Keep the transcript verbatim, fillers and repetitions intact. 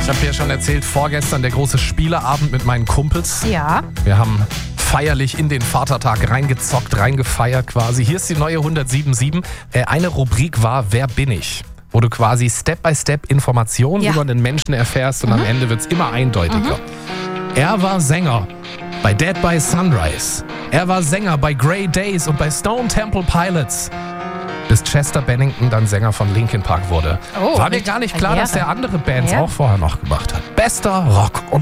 Ich habe ja schon erzählt, vorgestern der große Spieleabend mit meinen Kumpels. Ja. Wir haben feierlich in den Vatertag reingezockt, reingefeiert quasi. Hier ist die neue hundertsieben Komma sieben. Äh, eine Rubrik war Wer bin ich? Wo du quasi Step-by-Step Informationen Ja. über einen Menschen erfährst und mhm. am Ende wird es immer eindeutiger. Mhm. Er war Sänger bei Dead by Sunrise. Er war Sänger bei Grey Days und bei Stone Temple Pilots. Bis Chester Bennington dann Sänger von Linkin Park wurde. Oh, war mir gar nicht klar, Karriere. dass der andere Bands Ja. auch vorher noch gemacht hat. Bester Rock- und